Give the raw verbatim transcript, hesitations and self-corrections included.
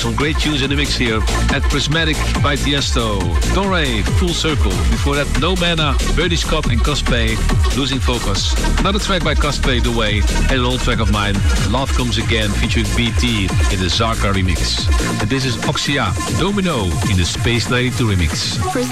Some great tunes in the mix here at Prismatic by Tiesto. Dore, Full Circle. Before that, No Mana, Bernie Scott and Cosplay, Losing Focus. Another track by Cosplay, The Way. And an old track of mine, Love Comes Again, featuring B T in the Zarka remix. And this is Oxia, Domino in the Space ninety-two remix.